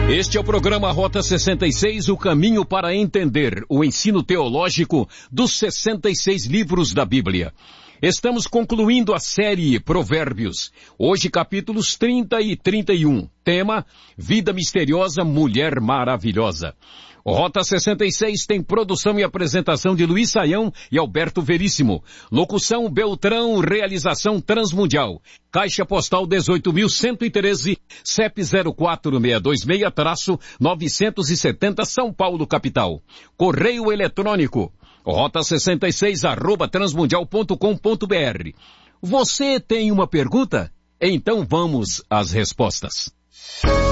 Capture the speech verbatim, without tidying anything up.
Este é o programa Rota sessenta e seis, o caminho para entender o ensino teológico dos sessenta e seis livros da Bíblia. Estamos concluindo a série Provérbios. Hoje capítulos trinta e trinta e um. Tema: Vida Misteriosa, Mulher Maravilhosa. O Rota sessenta e seis tem produção e apresentação de Luiz Saião e Alberto Veríssimo. Locução Beltrão, realização Transmundial. Caixa Postal dezoito mil cento e treze, C E P zero quatro seis dois seis, novecentos e setenta, São Paulo, capital. Correio eletrônico rota sessenta e seis arroba transmundial ponto com ponto br. Você tem uma pergunta? Então vamos às respostas.